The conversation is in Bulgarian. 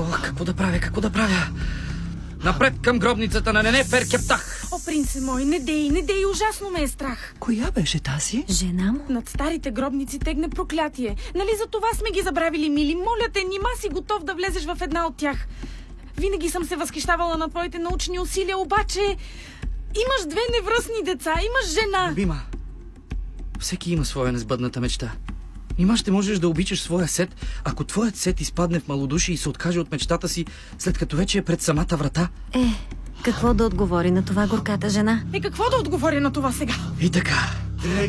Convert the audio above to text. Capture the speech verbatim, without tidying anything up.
какво да правя, какво да правя? Напред към гробницата на Ненефер Кептах! О, принце мой, не дей, не дей, ужасно ме е страх. Коя беше тази? Жена му? Над старите гробници тегне проклятие. Нали за това сме ги забравили, мили? Моля те, нима си готов да влезеш в една от тях. Винаги съм се възхищавала на твоите научни усилия, обаче имаш две невръстни деца, имаш жена. Любима, всеки има своя несбъдната мечта. Нима ще можеш да обичаш своя сет, ако твоят сет изпадне в малодушие и се откаже от мечтата си, след като вече е пред самата врата? Е, какво да отговори на това горката жена? Е, какво да отговоря на това сега? И така.